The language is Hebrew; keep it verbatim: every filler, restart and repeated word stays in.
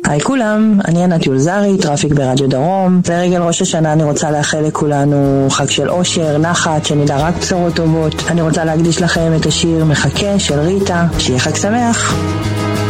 היי כולם, אני ענת יולזרי, טראפיק ברדיו דרום. לרגל ראש השנה אני רוצה לאחל לכולנו חג של אושר, נחת, שנדע רק בשורות טובות. אני רוצה להקדיש לכם את השיר מחכה של ריטה, שיהיה חג שמח.